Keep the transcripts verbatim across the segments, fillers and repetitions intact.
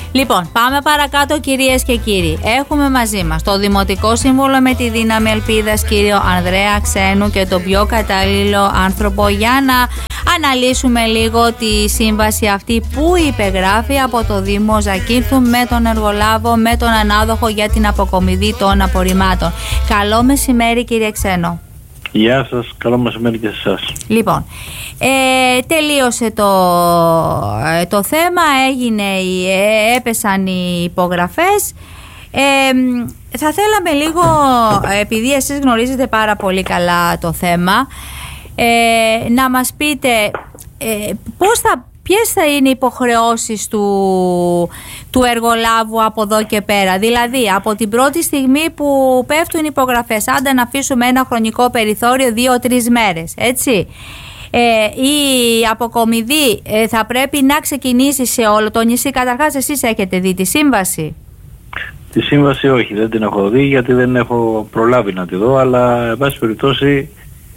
Λοιπόν, πάμε παρακάτω, κυρίες και κύριοι. Έχουμε μαζί μας το Δημοτικό Σύμβουλο με τη δύναμη ελπίδας, κύριο Ανδρέα Ξένου, και τον πιο κατάλληλο άνθρωπο για να αναλύσουμε λίγο τη σύμβαση αυτή που υπεγράφει από το Δήμο Ζακύνθου με τον εργολάβο, με τον ανάδοχο για την αποκομιδή των απορριμμάτων. Καλό μεσημέρι, κύριε Ξένο. Γεια σας, καλό μεσημέρι και σε εσάς. Λοιπόν, ε, τελείωσε το, ε, το θέμα, έγινε, ε, έπεσαν οι υπογραφές. Ε, θα θέλαμε λίγο, επειδή εσείς γνωρίζετε πάρα πολύ καλά το θέμα, ε, να μας πείτε ε, πώς θα, ποιες θα είναι οι υποχρεώσεις του, του εργολάβου από εδώ και πέρα. Δηλαδή, από την πρώτη στιγμή που πέφτουν οι υπογραφές, άντε να αφήσουμε ένα χρονικό περιθώριο δύο-τρεις μέρες, έτσι. Ε, η αποκομιδή ε, θα πρέπει να ξεκινήσει σε όλο το νησί. Καταρχάς, εσείς έχετε δει τη σύμβαση? Τη σύμβαση όχι, δεν την έχω δει γιατί δεν έχω προλάβει να τη δω, αλλά εν πάση περιπτώσει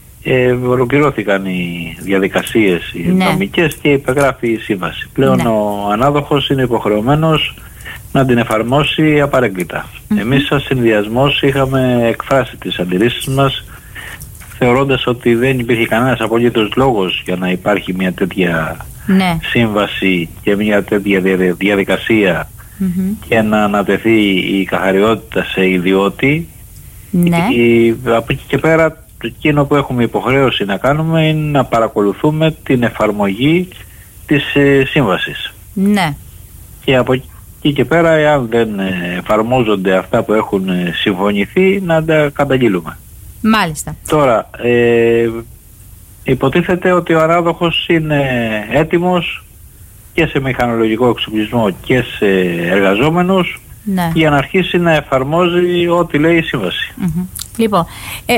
ε, ολοκληρώθηκαν οι διαδικασίες οι ναι. νομικές και υπεγράφει η σύμβαση. Πλέον ναι. ο ανάδοχος είναι υποχρεωμένος να την εφαρμόσει απαρέγκλητα. Mm-hmm. Εμείς σαν συνδυασμός είχαμε εκφράσει τις αντιρρήσεις μας, θεωρώντας ότι δεν υπήρχε κανένας απολύτως λόγος για να υπάρχει μια τέτοια ναι. σύμβαση και μια τέτοια διαδικασία mm-hmm. και να ανατεθεί η καθαριότητα σε ιδιώτη. Ναι. Η, από εκεί και πέρα, εκείνο που έχουμε υποχρέωση να κάνουμε είναι να παρακολουθούμε την εφαρμογή της ε, σύμβασης. Ναι. Και από εκεί και πέρα, εάν δεν εφαρμόζονται αυτά που έχουν συμφωνηθεί, να τα καταγγείλουμε. Μάλιστα. Τώρα, ε, υποτίθεται ότι ο ανάδοχος είναι έτοιμος και σε μηχανολογικό εξοπλισμό και σε εργαζόμενους ναι. για να αρχίσει να εφαρμόζει ό,τι λέει η σύμβαση. Mm-hmm. Λοιπόν, ε, ε,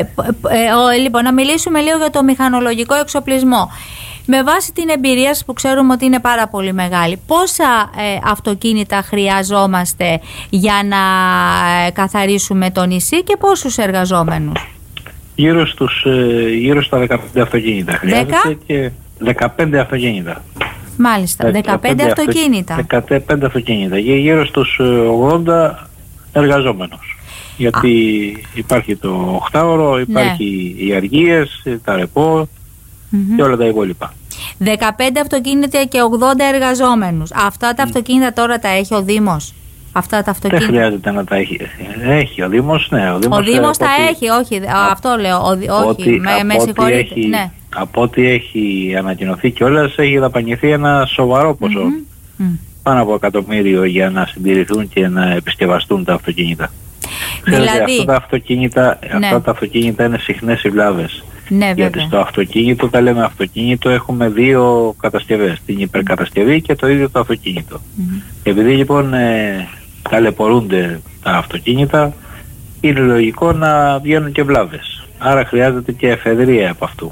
ε, λοιπόν, να μιλήσουμε λίγο για το μηχανολογικό εξοπλισμό. Με βάση την εμπειρία σας που ξέρουμε ότι είναι πάρα πολύ μεγάλη, πόσα ε, αυτοκίνητα χρειαζόμαστε για να ε, καθαρίσουμε το νησί και πόσους εργαζόμενους? Γύρω, στους, ε, γύρω στα δεκαπέντε αυτοκίνητα χρειάζεται. Δεκα? Και δεκαπέντε αυτοκίνητα. Μάλιστα, δεκαπέντε αυτοκίνητα. δεκαπέντε αυτοκίνητα και γύρω στους ογδόντα εργαζόμενους. Γιατί Α. υπάρχει το οχτάωρο, υπάρχει ναι. οι αργίες, τα ρεπό mm-hmm. και όλα τα υπόλοιπα. δεκαπέντε αυτοκίνητα και ογδόντα εργαζόμενους. Αυτά τα mm. αυτοκίνητα τώρα τα έχει ο Δήμος? Αυτά τα αυτοκίνητα. Δεν χρειάζεται να τα έχει. Έχει ο Δήμος, ναι. Ο Δήμος, ο Δήμος τα ότι... έχει, όχι. Α, αυτό λέω. Ο, όχι, ότι, με, με συγχωρείτε. Έχει, ναι. Από ό,τι έχει ανακοινωθεί κιόλας, έχει δαπανηθεί ένα σοβαρό ποσό. Mm-hmm. Mm. Πάνω από εκατομμύριο για να συντηρηθούν και να επισκευαστούν τα αυτοκίνητα. Δηλαδή, Ξέρετε, αυτά τα αυτοκίνητα, ναι. αυτά τα αυτοκίνητα είναι συχνές οι βλάβες. Ναι, γιατί στο αυτοκίνητο, τα λέμε αυτοκίνητο, έχουμε δύο κατασκευές. Την υπερκατασκευή και το ίδιο το αυτοκίνητο. Mm-hmm. Επειδή λοιπόν ε, ταλαιπωρούνται τα αυτοκίνητα, είναι λογικό να βγαίνουν και βλάβες. Άρα χρειάζεται και εφεδρεία από αυτού.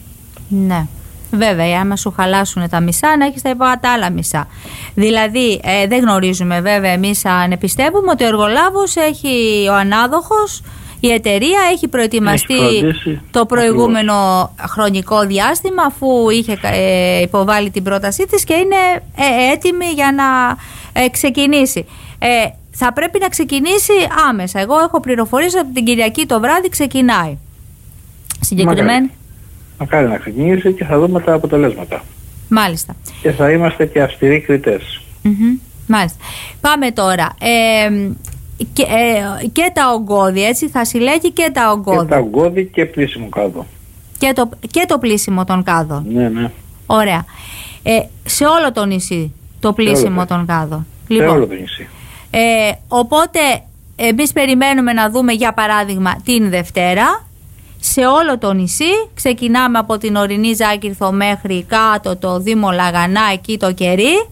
Ναι. Βέβαια, άμα σου χαλάσουν τα μισά, να έχεις τα υπόλοιπα τα άλλα μισά. Δηλαδή, ε, δεν γνωρίζουμε βέβαια εμείς αν πιστεύουμε ότι ο εργολάβος έχει, ο ανάδοχος, η εταιρεία έχει προετοιμαστεί έχει το προηγούμενο Ακριβώς. χρονικό διάστημα, αφού είχε ε, υποβάλει την πρότασή της και είναι ε, έτοιμη για να ε, ξεκινήσει. Ε, θα πρέπει να ξεκινήσει άμεσα. Εγώ έχω πληροφορίες ότι την Κυριακή το βράδυ ξεκινάει. Συγκεκριμένη. Μακάρι να ξεκινήσει και θα δούμε τα αποτελέσματα. Μάλιστα. Και θα είμαστε και αυστηροί κριτές. Mm-hmm. Μάλιστα. Πάμε τώρα. Ε, και, ε, και τα ογκώδη, έτσι, θα συλλέγει και τα ογκώδη. Και τα ογκώδη και πλήσιμο κάδο. Και το, και το πλήσιμο των κάδων. Ναι, ναι. Ωραία. Ε, σε όλο το νησί το πλήσιμο των κάδων. Σε λοιπόν, όλο το νησί. Ε, οπότε εμείς περιμένουμε να δούμε για παράδειγμα την Δευτέρα. Σε όλο το νησί ξεκινάμε από την ορεινή Ζάκυνθο μέχρι κάτω το Δήμο Λαγανά, εκεί το Κερί,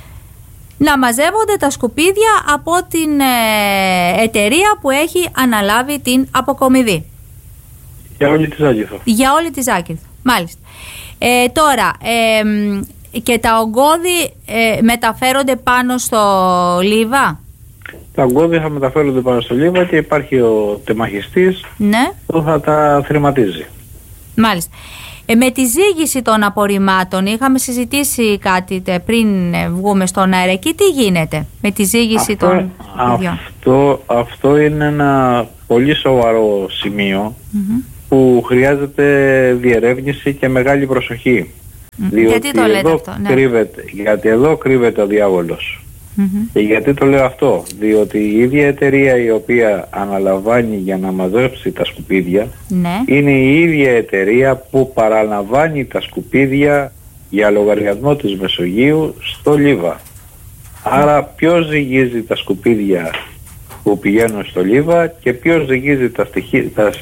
να μαζεύονται τα σκουπίδια από την ε, εταιρεία που έχει αναλάβει την αποκομιδή. Για όλη τη Ζάκυνθο. Για όλη τη Ζάκυνθο, μάλιστα. Ε, τώρα, ε, και τα ογκώδη ε, μεταφέρονται πάνω στο Λίβα. Τα ογκώδη θα μεταφέρονται πάνω στο Λίβα και υπάρχει ο τεμαχιστής ναι. που θα τα θρηματίζει. Μάλιστα. Ε, με τη ζύγηση των απορριμμάτων είχαμε συζητήσει κάτι πριν βγούμε στον αέρα. Εκεί τι γίνεται με τη ζύγιση αυτό, των παιδιών? Αυτό, αυτό είναι ένα πολύ σοβαρό σημείο mm-hmm. που χρειάζεται διερεύνηση και μεγάλη προσοχή. Mm-hmm. Διότι γιατί το λέτε εδώ αυτό? Ναι. Κρύβεται, γιατί εδώ κρύβεται ο διάβολος. Mm-hmm. Και γιατί το λέω αυτό? Διότι η ίδια εταιρεία η οποία αναλαμβάνει για να μαζέψει τα σκουπίδια ναι. είναι η ίδια εταιρεία που παραλαμβάνει τα σκουπίδια για λογαριασμό της Μεσογείου στο Λίβα. Άρα ποιος ζυγίζει τα σκουπίδια που πηγαίνουν στο Λίβα και ποιος ζυγίζει τα, στοιχεία, τα,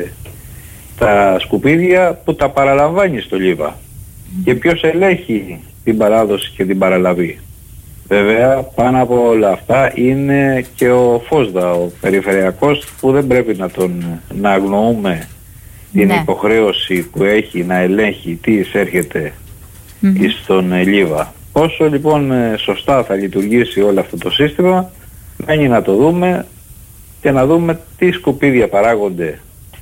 τα σκουπίδια που τα παραλαμβάνει στο Λίβα mm-hmm. και ποιος ελέγχει την παράδοση και την παραλαβή. Βέβαια πάνω από όλα αυτά είναι και ο Φώσδα, ο περιφερειακός, που δεν πρέπει να τον να αγνοούμε την ναι. υποχρέωση που έχει να ελέγχει τι εισέρχεται mm-hmm. στον Λίβα. Όσο λοιπόν σωστά θα λειτουργήσει όλο αυτό το σύστημα, μένει να το δούμε και να δούμε τι σκουπίδια παράγονται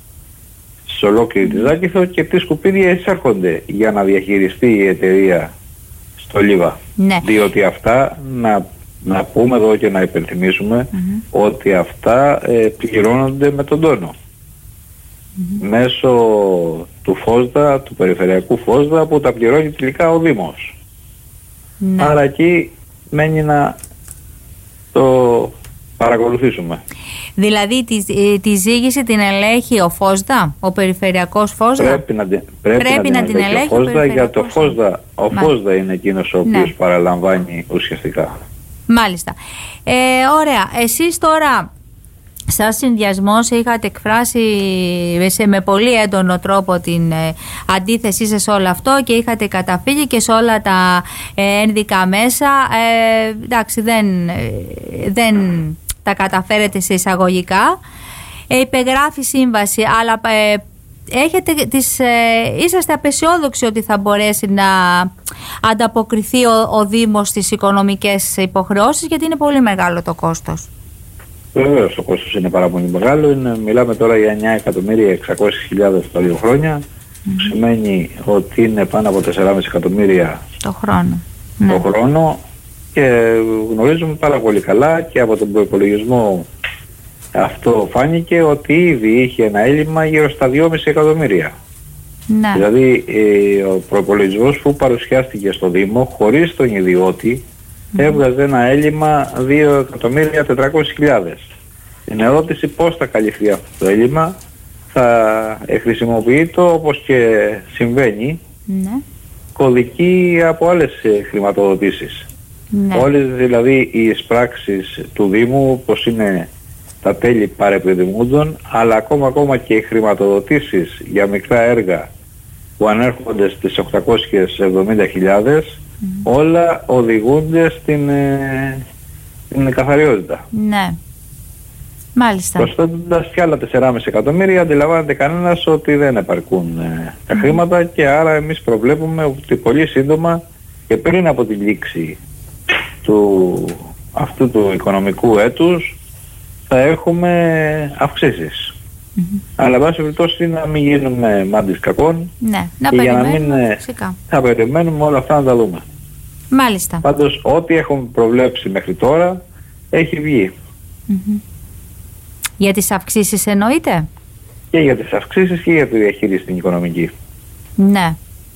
σε ολόκληρη τη Ζάκηθο και τι σκουπίδια εισέρχονται για να διαχειριστεί η εταιρεία στο Λίβα. Ναι. Διότι αυτά, να, να πούμε εδώ και να υπενθυμίσουμε mm-hmm. ότι αυτά ε, πληρώνονται με τον τόνο. Mm-hmm. Μέσω του Φώσδα, του περιφερειακού Φώσδα, που τα πληρώνει τελικά ο Δήμος. Ναι. Άρα εκεί μένει να το παρακολουθήσουμε. Δηλαδή τη, τη ζύγιση την ελέγχει ο Φώσδα, ο περιφερειακός Φώσδα. Πρέπει να, πρέπει πρέπει να, να την ελέγχει ο Φώσδα, για το Φώσδα. Ο Φώσδα είναι εκείνος ο οποίος ναι. παραλαμβάνει ουσιαστικά. Μάλιστα. Ε, ωραία. Εσείς τώρα σαν συνδυασμός είχατε εκφράσει σε, με πολύ έντονο τρόπο την ε, αντίθεσή σας σε όλο αυτό και είχατε καταφύγει και σε όλα τα ε, ένδικα μέσα. Ε, εντάξει, δεν, ε, δεν τα καταφέρετε σε εισαγωγικά. Ε, υπεγράφει σύμβαση, αλλά ε, έχετε τις, ε, είσαστε απαισιόδοξοι ότι θα μπορέσει να ανταποκριθεί ο, ο Δήμος στις οικονομικές υποχρεώσεις, γιατί είναι πολύ μεγάλο το κόστος. Βεβαίως το κόστος είναι πάρα πολύ μεγάλο. Είναι, μιλάμε τώρα για εννιά εκατομμύρια εξακόσιες χιλιάδες τα δύο χρόνια. Mm-hmm. Που σημαίνει ότι είναι πάνω από τέσσερα κόμμα πέντε εκατομμύρια το χρόνο. το ναι. χρόνο. Και γνωρίζουμε πάρα πολύ καλά και από τον προϋπολογισμό αυτό φάνηκε ότι ήδη είχε ένα έλλειμμα γύρω στα δυόμισι εκατομμύρια. Ναι. Δηλαδή ε, ο προϋπολογισμός που παρουσιάστηκε στο Δήμο χωρίς τον ιδιώτη mm-hmm. έβγαζε ένα έλλειμμα δύο εκατομμύρια τετρακόσιες χιλιάδες. Την ερώτηση πώς θα καλυφθεί αυτό το έλλειμμα, θα χρησιμοποιεί το, όπως και συμβαίνει, ναι. κωδική από άλλες χρηματοδοτήσεις. Ναι. Όλες δηλαδή οι εισπράξεις του Δήμου, όπως είναι τα τέλη παρεπιδημούντων, αλλά ακόμα, ακόμα και οι χρηματοδοτήσεις για μικρά έργα που ανέρχονται στις οκτακόσιες εβδομήντα χιλιάδες, mm. όλα οδηγούνται στην, ε, στην καθαριότητα. Ναι. Μάλιστα. Προσθέτοντας και άλλα τέσσερα κόμμα πέντε εκατομμύρια, αντιλαμβάνεται κανένας ότι δεν επαρκούν ε, τα mm. χρήματα, και άρα εμείς προβλέπουμε ότι πολύ σύντομα και πριν από την λήξη του αυτού του οικονομικού έτους θα έχουμε αυξήσεις. Mm-hmm. Αλλά εν πάση περιπτώσει να μην γίνουμε μάντις κακών, ναι, να και για να μην φυσικά. θα περιμένουμε όλα αυτά να τα δούμε. Μάλιστα. Πάντως ό,τι έχουμε προβλέψει μέχρι τώρα έχει βγει. Mm-hmm. Για τις αυξήσεις εννοείται? Και για τις αυξήσεις και για τη διαχείριση την οικονομική. Ναι.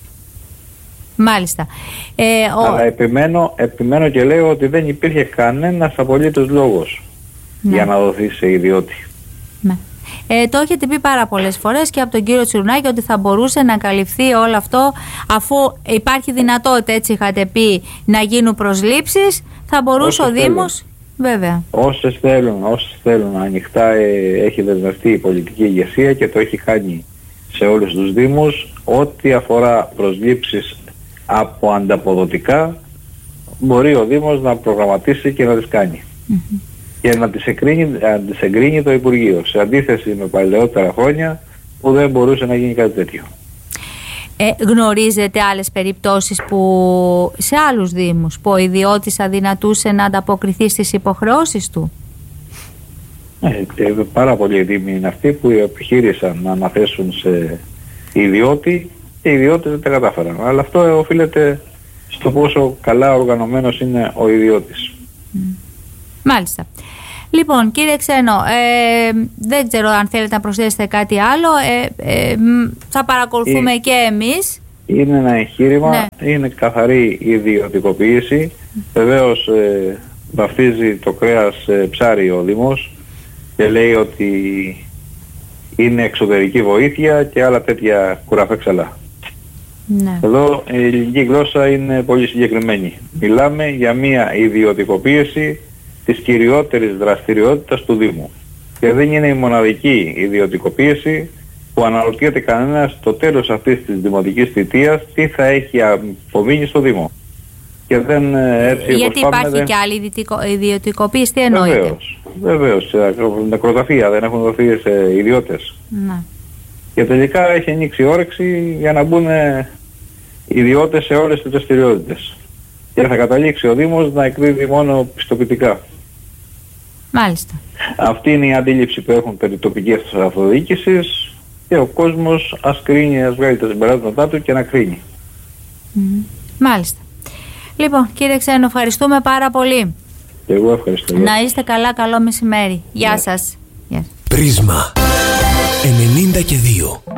Μάλιστα. Ε, ο... Αλλά επιμένω, επιμένω και λέω ότι δεν υπήρχε κανένας απολύτως λόγος ναι. για να δοθεί σε ιδιώτη. Ναι. Ε, το έχετε πει πάρα πολλές φορές και από τον κύριο Τσιρουνάκη ότι θα μπορούσε να καλυφθεί όλο αυτό, αφού υπάρχει δυνατότητα, έτσι είχατε πει, να γίνουν προσλήψεις, θα μπορούσε όσες ο Δήμος θέλουν. Βέβαια. Όσες θέλουν, όσες θέλουν ανοιχτά, ε, έχει δεσμευτεί η πολιτική ηγεσία και το έχει κάνει σε όλους τους Δήμους. Ό,τι αφορά προσλήψεις από ανταποδοτικά, μπορεί ο Δήμος να προγραμματίσει και να τις κάνει. Mm-hmm. Και να τις, εκρίνει, να τις εγκρίνει το Υπουργείο, σε αντίθεση με παλαιότερα χρόνια που δεν μπορούσε να γίνει κάτι τέτοιο. Ε, γνωρίζετε άλλες περιπτώσεις που σε άλλους Δήμους που ο ιδιώτης αδυνατούσε να ανταποκριθεί στις υποχρεώσεις του? Ε, πάρα πολλοί Δήμοι είναι αυτοί που επιχείρησαν να αναθέσουν σε ιδιώτη και οι ιδιώτες δεν τα κατάφεραν. Αλλά αυτό οφείλεται στο πόσο καλά οργανωμένος είναι ο ιδιώτης. Mm. Μάλιστα. Λοιπόν, κύριε Ξένο, ε, δεν ξέρω αν θέλετε να προσθέσετε κάτι άλλο. Ε, ε, θα παρακολουθούμε η, και εμείς. Είναι ένα εγχείρημα, ναι. Είναι καθαρή ιδιωτικοποίηση. Mm. Βεβαίως ε, βαφτίζει το κρέας ε, ψάρι ο Δήμος και λέει ότι είναι εξωτερική βοήθεια και άλλα τέτοια κουραφέξαλα. Ναι. Εδώ η ελληνική γλώσσα είναι πολύ συγκεκριμένη. Μιλάμε για μια ιδιωτικοποίηση της κυριότερης δραστηριότητας του Δήμου. Και δεν είναι η μοναδική ιδιωτικοποίηση που αναρωτιέται κανένας στο τέλος αυτής της δημοτικής θητείας τι θα έχει απομείνει στο Δήμο. Και δεν έτσι. Γιατί πάμε, υπάρχει δεν... και άλλη ιδιωτικοποίηση, τι εννοείται? Βεβαίως, βεβαίως. Νεκροταφεία δεν έχουν δοθεί σε ιδιώτες. Ναι. Και τελικά έχει ανοίξει όρεξη για να μπουν ιδιώτες σε όλες τις δραστηριότητες. Και θα καταλήξει ο Δήμος να εκδίδει μόνο πιστοποιητικά. Μάλιστα. Αυτή είναι η αντίληψη που έχουν περί τοπικής αυτοδιοίκησης και ο κόσμος ας κρίνει, ας βγάλει τα συμπεράσματά του και να κρίνει. Mm-hmm. Μάλιστα. Λοιπόν, κύριε Ξένο, ευχαριστούμε πάρα πολύ. Και εγώ ευχαριστώ. Να είστε καλά, καλό μεσημέρι. Γεια yeah. σας. Yeah. Πρίσμα ενενήντα και δύο.